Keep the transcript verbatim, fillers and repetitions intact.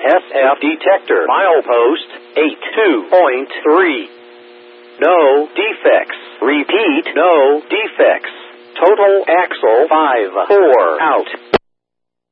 S F detector. Milepost eighty-two point three. No defects. Repeat, no defects. Total axle five four out.